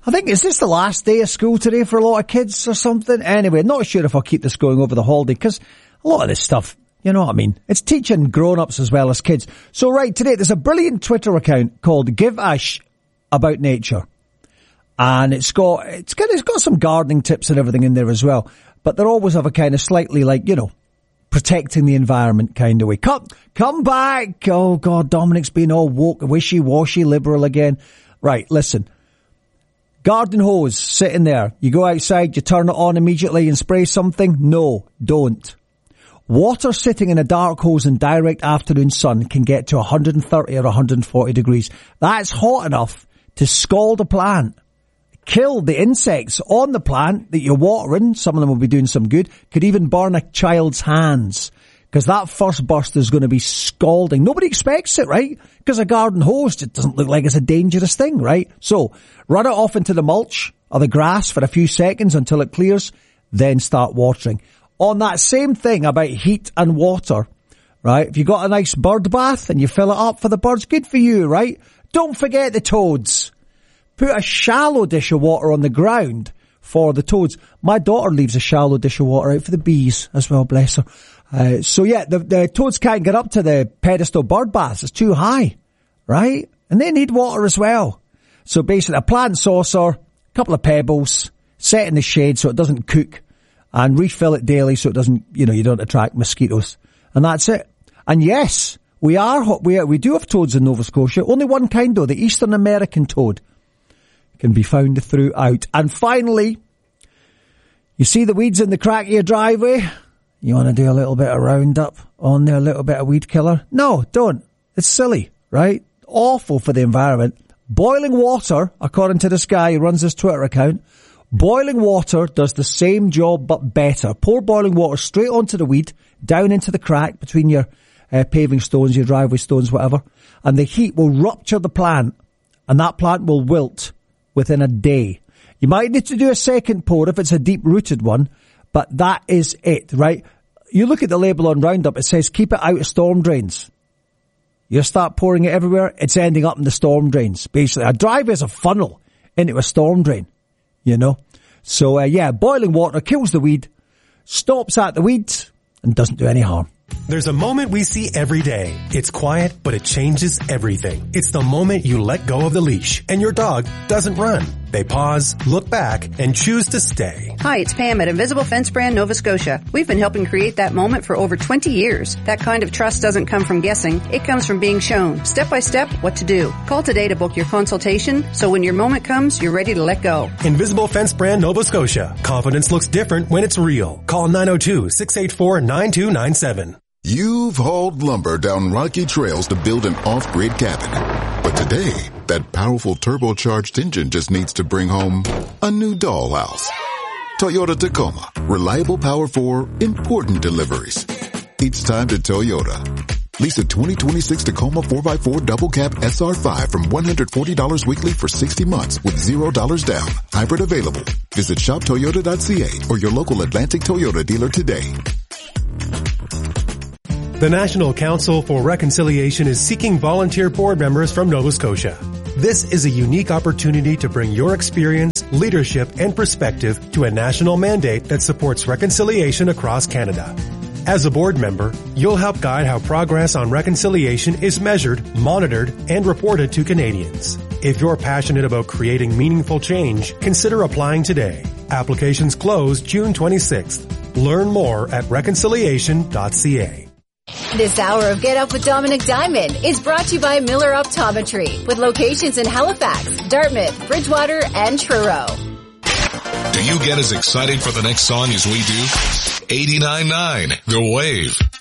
I think, is this the last day of school today for a lot of kids or something? Anyway, not sure if I'll keep this going over the holiday, because a lot of this stuff, you know what I mean? It's teaching grown-ups as well as kids. So right, today there's a brilliant Twitter account called Give a Sh About Nature. And it's got some gardening tips and everything in there as well. But they're always of a kind of slightly like, you know, protecting the environment kind of way. Come back. Oh God, Dominic's been all woke, wishy-washy, liberal again. Right, listen. Garden hose sitting there. You go outside, you turn it on immediately and spray something? No, don't. Water sitting in a dark hose in direct afternoon sun can get to 130 or 140 degrees. That's hot enough to scald a plant. Kill the insects on the plant that you're watering. Some of them will be doing some good. Could even burn a child's hands. Because that first burst is going to be scalding. Nobody expects it, right? Because a garden hose, it doesn't look like it's a dangerous thing, right? So, run it off into the mulch or the grass for a few seconds until it clears, then start watering. On that same thing about heat and water, right? If you got a nice bird bath and you fill it up for the birds, good for you, right? Don't forget the toads. Put a shallow dish of water on the ground for the toads. My daughter leaves a shallow dish of water out for the bees as well, bless her. So yeah, the toads can't get up to the pedestal bird baths. It's too high, right? And they need water as well. So basically a plant saucer, a couple of pebbles, set in the shade so it doesn't cook, and refill it daily so it doesn't, you don't attract mosquitoes. And that's it. And yes, we do have toads in Nova Scotia. Only one kind though, the Eastern American toad. Can be found throughout. And finally, you see the weeds in the crack of your driveway? You want to do a little bit of Roundup on there, a little bit of weed killer? No, don't. It's silly, right? Awful for the environment. Boiling water, according to this guy who runs this Twitter account, boiling water does the same job but better. Pour boiling water straight onto the weed, down into the crack between your paving stones, your driveway stones, whatever, and the heat will rupture the plant, and that plant will wilt within a day. You might need to do a second pour if it's a deep-rooted one, but that is it, right? You look at the label on Roundup, it says keep it out of storm drains. You start pouring it everywhere, it's ending up in the storm drains. Basically, a driveway is a funnel into a storm drain, So, boiling water kills the weed, stops at the weeds, and doesn't do any harm. There's a moment we see every day. It's quiet, but it changes everything. It's the moment you let go of the leash and your dog doesn't run. They pause, look back, and choose to stay. Hi, it's Pam at Invisible Fence Brand Nova Scotia. We've been helping create that moment for over 20 years. That kind of trust doesn't come from guessing. It comes from being shown, step by step, what to do. Call today to book your consultation, so when your moment comes, you're ready to let go. Invisible Fence Brand Nova Scotia. Confidence looks different when it's real. Call 902-684-9297. You've hauled lumber down rocky trails to build an off-grid cabin. But today, that powerful turbocharged engine just needs to bring home a new dollhouse. Toyota Tacoma. Reliable power for important deliveries. It's time to Toyota. Lease a 2026 Tacoma 4x4 double cab SR5 from $140 weekly for 60 months with $0 down. Hybrid available. Visit shoptoyota.ca or your local Atlantic Toyota dealer today. The National Council for Reconciliation is seeking volunteer board members from Nova Scotia. This is a unique opportunity to bring your experience, leadership, and perspective to a national mandate that supports reconciliation across Canada. As a board member, you'll help guide how progress on reconciliation is measured, monitored, and reported to Canadians. If you're passionate about creating meaningful change, consider applying today. Applications close June 26th. Learn more at reconciliation.ca. This hour of Get Up with Dominic Diamond is brought to you by Miller Optometry, with locations in Halifax, Dartmouth, Bridgewater, and Truro. Do you get as excited for the next song as we do? 89.9 The Wave.